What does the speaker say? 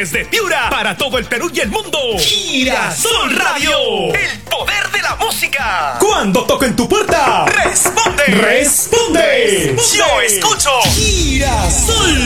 Desde Piura, para todo el Perú y el mundo. Girasol Radio. El poder de la música. Cuando toco en tu puerta, responde. Responde. Yo escucho. Girasol.